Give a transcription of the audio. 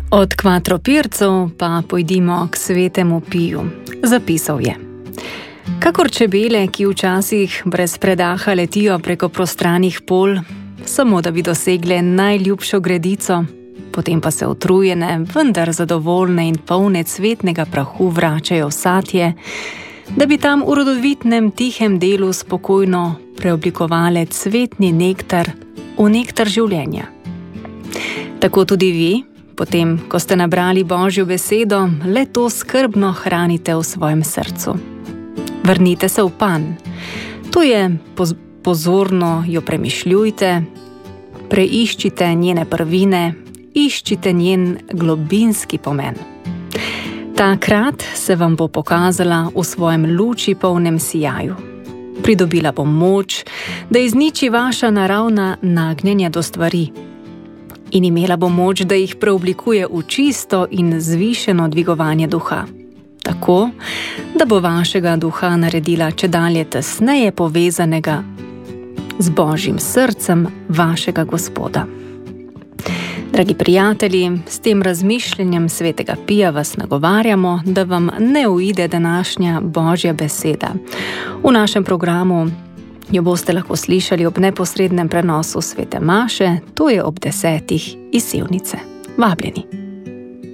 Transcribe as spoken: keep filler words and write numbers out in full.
Od Kvatropircev pa pojdimo k Svetemu Piju. Zapisal je: kakor čebele, ki včasih brez predaha letijo preko prostranih polj, samo da bi dosegle najljubšo gredico, potem pa se utrujene, vendar zadovoljne in polne cvetnega prahu vračajo v satje, da bi tam v rodovitnem tihem delu spokojno preoblikovale cvetni nektar v nektar življenja. Tako tudi vi, potem, ko ste nabrali Božjo besedo, le to skrbno hranite v svojem srcu. Vrnite se v Pan. To je, poz- pozorno jo premišljujte, preiščite njene prvine, iščite njen globinski pomen. Takrat se vam bo pokazala v svojem luči polnem sijaju. Pridobila bo moč, da izniči vaša naravna nagnjenja do stvari. In imela bo moč, da jih preoblikuje v čisto in zvišeno dvigovanje duha. Tako, da bo vašega duha naredila čedalje tesneje povezanega z Božjim srcem vašega Gospoda. Dragi prijatelji, s tem razmišljanjem Svetega Pija vas nagovarjamo, da vam ne uide današnja Božja beseda. V našem programu jo boste lahko slišali ob neposrednem prenosu Svete Maše, to je ob desetih iz Sevnice. Vabljeni.